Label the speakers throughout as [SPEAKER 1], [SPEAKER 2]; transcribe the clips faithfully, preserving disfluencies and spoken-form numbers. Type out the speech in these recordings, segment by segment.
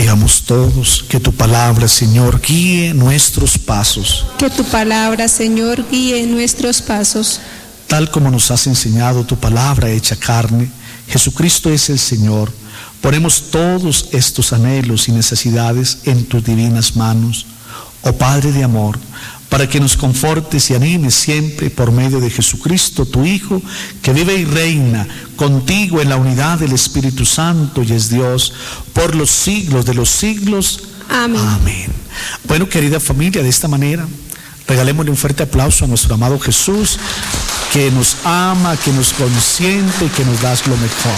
[SPEAKER 1] Digamos todos, que tu palabra, Señor, guíe nuestros pasos.
[SPEAKER 2] Que tu palabra, Señor, guíe nuestros pasos.
[SPEAKER 1] Tal como nos has enseñado tu palabra hecha carne, Jesucristo es el Señor. Ponemos todos estos anhelos y necesidades en tus divinas manos, oh Padre de amor, para que nos confortes y animes siempre por medio de Jesucristo, tu Hijo, que vive y reina contigo en la unidad del Espíritu Santo y es Dios por los siglos de los siglos.
[SPEAKER 2] Amén.
[SPEAKER 1] Amén. Bueno, querida familia, de esta manera, regalémosle un fuerte aplauso a nuestro amado Jesús, que nos ama, que nos consiente y que nos da lo mejor.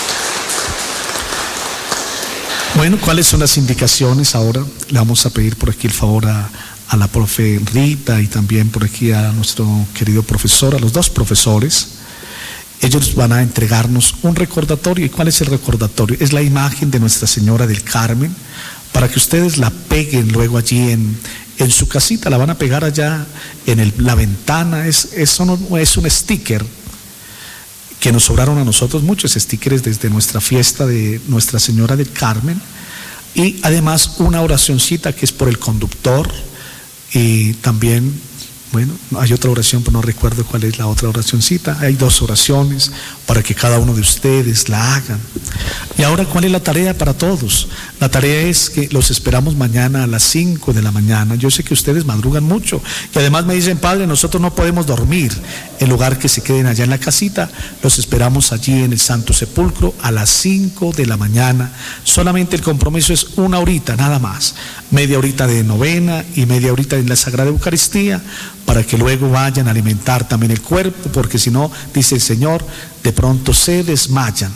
[SPEAKER 1] Bueno, ¿cuáles son las indicaciones ahora? Le vamos a pedir por aquí el favor a, a la profe Rita y también por aquí a nuestro querido profesor, a los dos profesores. Ellos van a entregarnos un recordatorio. ¿Y cuál es el recordatorio? Es la imagen de Nuestra Señora del Carmen, para que ustedes la peguen luego allí en, en su casita. La van a pegar allá en el, la ventana. Es, es, un, es un sticker que nos sobraron a nosotros muchos stickers desde nuestra fiesta de Nuestra Señora del Carmen, y además una oracioncita que es por el conductor, y también, bueno, hay otra oración, pero no recuerdo cuál es la otra oracioncita. Hay dos oraciones para que cada uno de ustedes la hagan. Y ahora, ¿cuál es la tarea para todos? La tarea es que los esperamos mañana a las cinco de la mañana. Yo sé que ustedes madrugan mucho y además me dicen, padre, nosotros no podemos dormir. En lugar que se queden allá en la casita, los esperamos allí en el Santo Sepulcro a las cinco de la mañana. Solamente el compromiso es una horita, nada más. Media horita de novena y media horita en la Sagrada Eucaristía, para que luego vayan a alimentar también el cuerpo, porque si no, dice el Señor, de pronto se desmayan.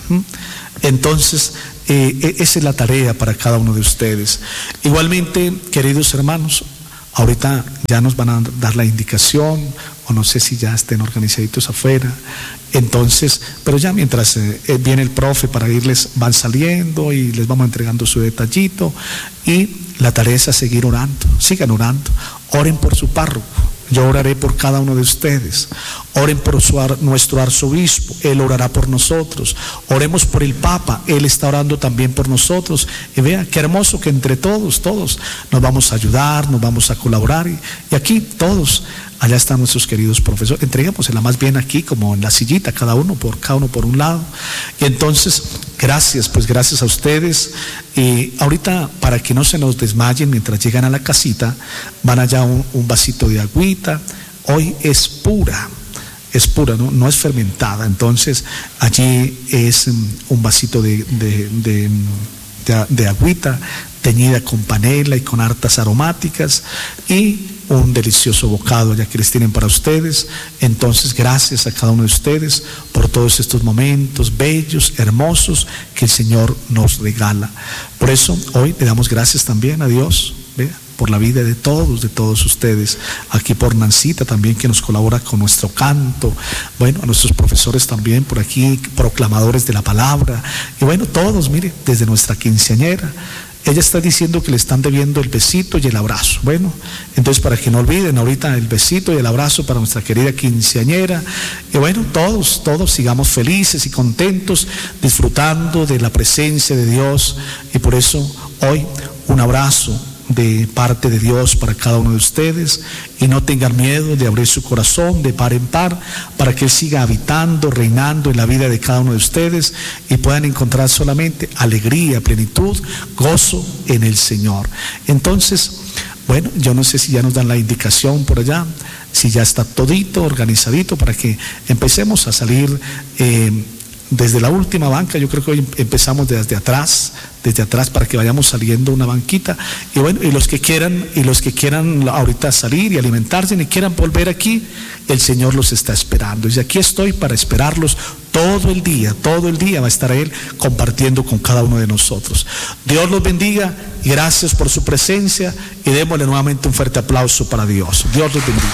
[SPEAKER 1] Entonces, eh, esa es la tarea para cada uno de ustedes. Igualmente, queridos hermanos, ahorita ya nos van a dar la indicación, o no sé si ya estén organizaditos afuera. Entonces, pero ya mientras eh, viene el profe para irles, van saliendo y les vamos entregando su detallito, y la tarea es a seguir orando. Sigan orando, oren por su párroco. Yo oraré por cada uno de ustedes. Oren por su, nuestro arzobispo, él orará por nosotros. Oremos por el Papa, él está orando también por nosotros. Y vean qué hermoso que entre todos, todos nos vamos a ayudar, nos vamos a colaborar. Y, y aquí todos, allá están nuestros queridos profesores. Entreguémosela más bien aquí, como en la sillita, cada uno por cada uno por un lado. Y entonces, gracias, pues gracias a ustedes. Y ahorita, para que no se nos desmayen mientras llegan a la casita, van allá un, un vasito de agüita. Hoy es pura, es pura, ¿no? No es fermentada. Entonces, allí es un vasito de, de, de, de, de agüita teñida con panela y con hartas aromáticas, y un delicioso bocado ya que les tienen para ustedes. Entonces, gracias a cada uno de ustedes por todos estos momentos bellos, hermosos que el Señor nos regala. Por eso hoy le damos gracias también a Dios, ¿ve?, por la vida de todos, de todos ustedes. Aquí por Nancita también, que nos colabora con nuestro canto. Bueno, a nuestros profesores también por aquí, proclamadores de la palabra. Y bueno, todos, mire, desde nuestra quinceañera. Ella está diciendo que le están debiendo el besito y el abrazo. Bueno, entonces para que no olviden ahorita el besito y el abrazo para nuestra querida quinceañera. Y bueno, todos, todos sigamos felices y contentos, disfrutando de la presencia de Dios. Y por eso hoy un abrazo de parte de Dios para cada uno de ustedes, y no tengan miedo de abrir su corazón de par en par para que Él siga habitando, reinando en la vida de cada uno de ustedes y puedan encontrar solamente alegría, plenitud, gozo en el Señor. Entonces, bueno, yo no sé si ya nos dan la indicación por allá, si ya está todito, organizadito para que empecemos a salir eh, desde la última banca. Yo creo que hoy empezamos desde atrás, desde atrás para que vayamos saliendo una banquita. Y bueno, y los que quieran, y los que quieran ahorita salir y alimentarse y quieran volver aquí, el Señor los está esperando. Y aquí estoy para esperarlos todo el día, todo el día va a estar Él compartiendo con cada uno de nosotros. Dios los bendiga y gracias por su presencia, y démosle nuevamente un fuerte aplauso para Dios. Dios los bendiga.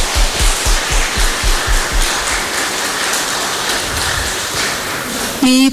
[SPEAKER 2] Y